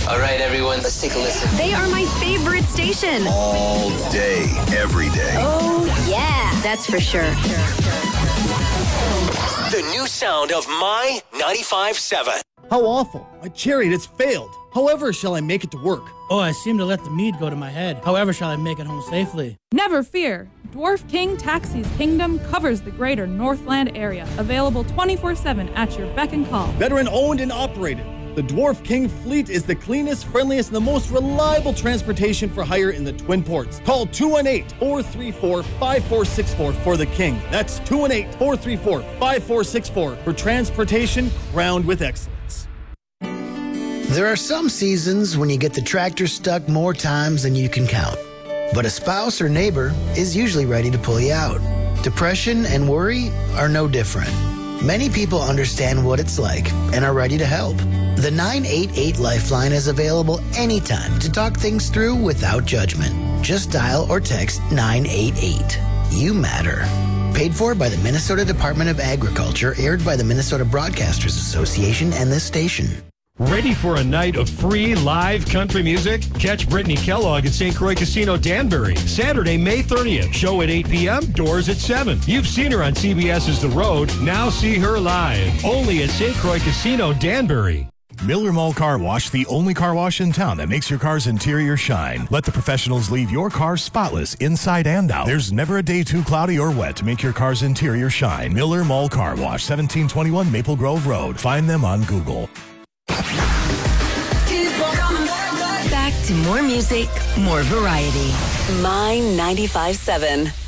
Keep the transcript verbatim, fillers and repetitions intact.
All right, everyone, let's take a listen. They are my favorite station. All day, every day. Oh, yeah, that's for sure. The new sound of My ninety-five point seven. How awful. My chariot has failed. However shall I make it to work? Oh, I seem to let the mead go to my head. However shall I make it home safely? Never fear. Dwarf King Taxi's kingdom covers the greater Northland area. Available twenty-four seven at your beck and call. Veteran owned and operated. The Dwarf King fleet is the cleanest, friendliest, and the most reliable transportation for hire in the Twin Ports. Call two one eight, four three four, five four six four for the King. That's two one eight, four three four, five four six four for transportation crowned with excellence. There are some seasons when you get the tractor stuck more times than you can count. But a spouse or neighbor is usually ready to pull you out. Depression and worry are no different. Many people understand what it's like and are ready to help. The nine eight eight Lifeline is available anytime to talk things through without judgment. Just dial or text nine eight eight. You matter. Paid for by the Minnesota Department of Agriculture, aired by the Minnesota Broadcasters Association and this station. Ready for a night of free live country music? Catch Brittany Kellogg at Saint Croix Casino Danbury, Saturday, May thirtieth. Show at eight p.m., doors at seven. You've seen her on C B S's The Road. Now see her live. Only at Saint Croix Casino Danbury. Miller Mall Car Wash, the only car wash in town that makes your car's interior shine. Let the professionals leave your car spotless inside and out. There's never a day too cloudy or wet to make your car's interior shine. Miller Mall Car Wash, seventeen twenty-one Maple Grove Road. Find them on Google. Back to more music, more variety. My ninety-five point seven.